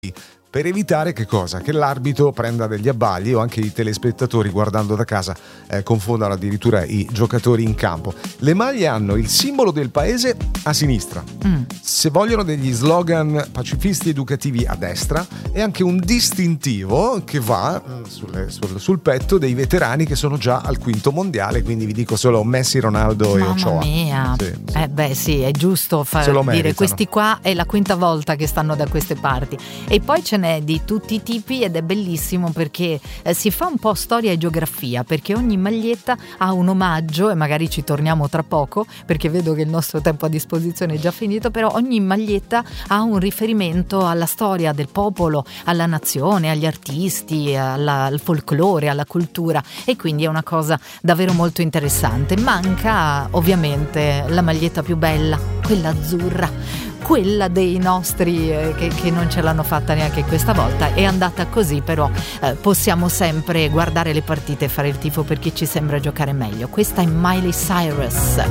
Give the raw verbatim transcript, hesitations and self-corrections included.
per evitare che cosa? Che l'arbitro prenda degli abbagli o anche i telespettatori guardando da casa eh, confondano addirittura i giocatori in campo. Le maglie hanno il simbolo del paese a sinistra, mm. se vogliono degli slogan pacifisti educativi a destra e anche un distintivo che va sul, sul, sul petto dei veterani che sono già al quinto mondiale, quindi vi dico solo Messi, Ronaldo Mamma e Ochoa. Mia. Sì, sì. Eh beh sì, è giusto far dire questi qua è la quinta volta che stanno da queste parti, e poi ce n'è di tutti i tipi ed è bellissimo perché eh, si fa un po' storia e geografia, perché ogni maglietta ha un omaggio, e magari ci torniamo tra poco perché vedo che il nostro tempo a disposizione è già finito, però ogni maglietta ha un riferimento alla storia del popolo, alla nazione, agli artisti, alla, al folklore, alla cultura, e quindi è una cosa davvero molto interessante. Manca ovviamente la maglietta più bella, quella azzurra, quella dei nostri eh, che, che non ce l'hanno fatta neanche questa volta. È andata così, però eh, possiamo sempre guardare le partite e fare il tifo per chi ci sembra giocare meglio. Questa è Miley Cyrus.